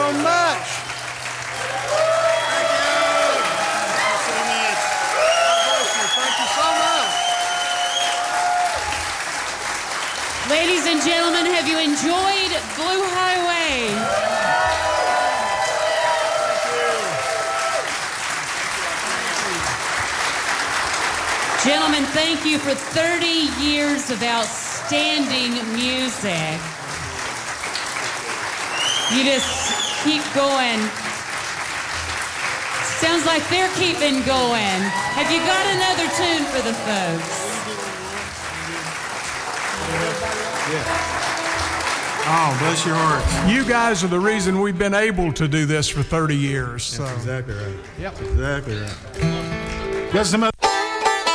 so much. Thank you so much. Ladies and gentlemen, have you enjoyed Blue Highway? Gentlemen, thank you for 30 years of outstanding music. You just keep going. Sounds like they're keeping going. Have you got another tune for the folks? Oh, bless your hearts. You guys are the reason we've been able to do this for 30 years. So. That's exactly right. Yep. Exactly right. Got some other